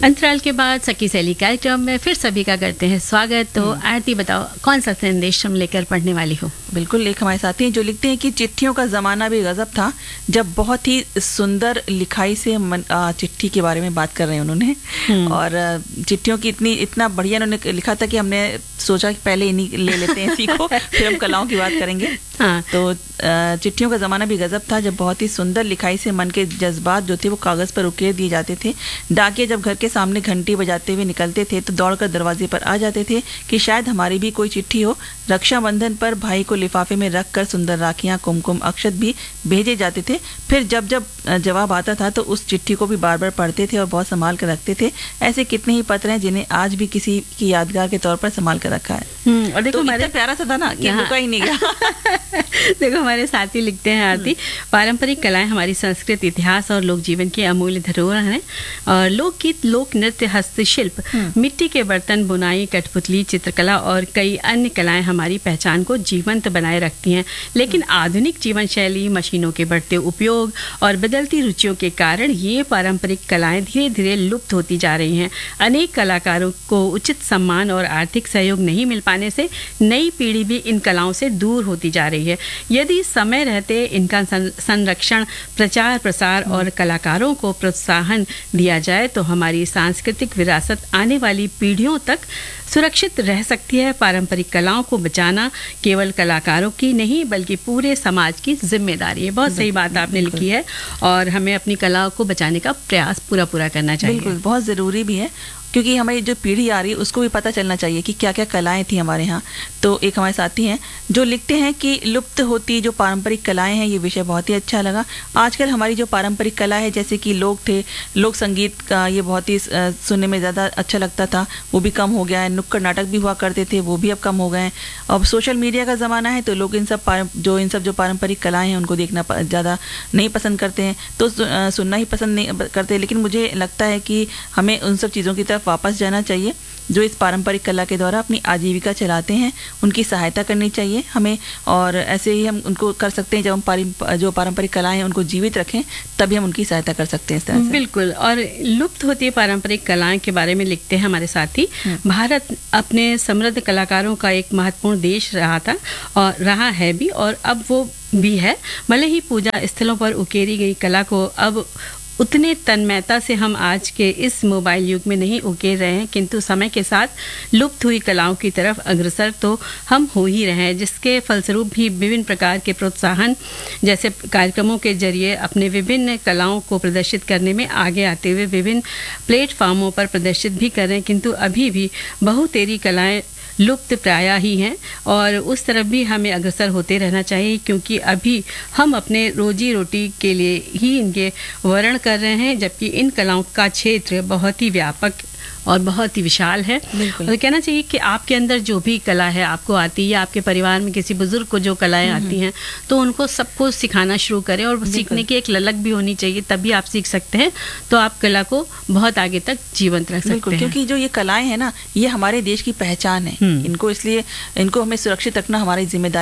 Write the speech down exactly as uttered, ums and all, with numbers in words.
अंतराल के बाद सखी सहेली कार्यक्रम में फिर सभी का करते हैं स्वागत। तो आरती बताओ, कौन सा संदेश हम लेकर पढ़ने वाली हो? बिल्कुल, एक हमारे साथी हैं जो लिखते हैं कि चिट्ठियों का ज़माना भी गजब था, जब बहुत ही सुंदर लिखाई से मन, आ, चिट्ठी के बारे में बात कर रहे हैं उन्होंने। और चिट्ठियों की इतनी इतना बढ़िया उन्होंने लिखा था कि हमने सोचा कि पहले इन्हीं ले लेते हैं इसी को, फिर हम कलाओं की बात करेंगे। हाँ। तो चिट्ठियों का ज़माना भी गजब था, जब बहुत ही सुंदर लिखाई से मन के जज्बात जो थे वो कागज़ पर उकेर दिए जाते थे। डाकिया जब घर के सामने घंटी बजाते हुए निकलते थे तो दौड़कर दरवाजे पर आ जाते थे कि शायद हमारी भी कोई चिट्ठी हो। रक्षाबंधन पर भाई को लिफाफे में रखकर सुंदर राखियां, कुमकुम, अक्षत भी भेजे जाते थे। फिर जब जब जवाब आता था तो उस चिट्ठी को भी बार बार पढ़ते थे और बहुत संभाल कर रखते थे। ऐसे कितने ही पत्र हैं जिन्हें आज भी किसी की यादगार के तौर पर संभाल कर रखा है। और देखो तो हमारे प्यारा सा था ना कि रुका ही नहीं गया। देखो हमारे साथी लिखते हैं, आरती, पारंपरिक कलाएं हमारी संस्कृति, इतिहास और लोक जीवन के अमूल्य धरोहर हैं। और लोकगीत, लोक नृत्य, हस्तशिल्प, मिट्टी के बर्तन, बुनाई, कठपुतली, चित्रकला और कई अन्य कलाएं हमारी पहचान को जीवंत बनाए रखती हैं। लेकिन आधुनिक जीवन शैली, मशीनों के बढ़ते उपयोग और बदलती रुचियों के कारण ये पारंपरिक कलाएं धीरे धीरे लुप्त होती जा रही हैं। अनेक कलाकारों को उचित सम्मान और आर्थिक सहयोग नहीं मिल पाने से नई पीढ़ी भी इन कलाओं से दूर होती जा रही है। यदि समय रहते इनका संरक्षण, प्रचार प्रसार और कलाकारों को प्रोत्साहन दिया जाए तो हमारी सांस्कृतिक विरासत आने वाली पीढ़ियों तक सुरक्षित रह सकती है। पारंपरिक कलाओं को बचाना केवल कलाकारों की नहीं बल्कि पूरे समाज की जिम्मेदारी है। बहुत सही बात आपने लिखी है और हमें अपनी कला को बचाने का प्रयास पूरा पूरा करना चाहिए। बिल्कुल, बहुत ज़रूरी भी है, क्योंकि हमारी जो पीढ़ी आ रही है उसको भी पता चलना चाहिए कि क्या क्या कलाएं थी हमारे यहाँ। तो एक हमारे साथी हैं जो लिखते हैं कि लुप्त होती जो पारंपरिक कलाएं हैं, ये विषय बहुत ही अच्छा लगा। आजकल हमारी जो पारंपरिक कला है, जैसे कि लोग थे, लोक संगीत का ये बहुत ही सुनने में ज़्यादा अच्छा लगता था, वो भी कम हो गया है। नुक्कड़ नाटक भी हुआ करते थे, वो भी अब कम हो गए हैं। अब सोशल मीडिया का ज़माना है तो लोग इन सब जो इन सब जो पारंपरिक कलाएँ हैं उनको देखना ज़्यादा नहीं पसंद करते हैं, तो सुनना ही पसंद नहीं करते। लेकिन मुझे लगता है कि हमें उन सब चीज़ों की तरफ वापस जाना चाहिए जो इस पारंपरिक कला के द्वारा अपनी आजीविका चलाते हैं, उनकी सहायता करनी चाहिए हमें। और ऐसे ही हम उनको कर सकते हैं, जब हम पारी जो पारंपरिक कलाएं हैं उनको जीवित रखें तभी हम उनकी सहायता कर सकते हैं इस तरह से। बिल्कुल। और लुप्त होती पारंपरिक कलाएं के बारे में लिखते हैं हमारे साथी, भारत अपने समृद्ध कलाकारों का एक महत्वपूर्ण देश रहा था और रहा है भी, और अब वो भी है। भले ही पूजा स्थलों पर उकेरी गई कला को अब उतने तन्मयता से हम आज के इस मोबाइल युग में नहीं उकेर रहे हैं, किंतु समय के साथ लुप्त हुई कलाओं की तरफ अग्रसर तो हम हो ही रहे हैं, जिसके फलस्वरूप भी विभिन्न प्रकार के प्रोत्साहन जैसे कार्यक्रमों के जरिए अपने विभिन्न कलाओं को प्रदर्शित करने में आगे आते हुए विभिन्न प्लेटफॉर्मों पर प्रदर्शित भी कर रहे हैं। किंतु अभी भी बहुतेरी कलाएं लुप्त प्राय ही हैं और उस तरफ भी हमें अग्रसर होते रहना चाहिए, क्योंकि अभी हम अपने रोजी रोटी के लिए ही इनके वर्ण कर रहे हैं, जबकि इन कलाओं का क्षेत्र बहुत ही व्यापक और बहुत ही विशाल है। और कहना चाहिए कि आपके अंदर जो भी कला है आपको आती है, या आपके परिवार में किसी बुजुर्ग को जो कलाएं आती हैं तो उनको सबको सिखाना शुरू करें, और सीखने की एक ललक भी होनी चाहिए, तभी आप सीख सकते हैं। तो आप कला को बहुत आगे तक जीवंत रख सकते हैं, क्योंकि जो ये कलाएं हैं ना, ये हमारे देश की पहचान है। इनको इसलिए इनको हमें सुरक्षित रखना हमारी जिम्मेदारी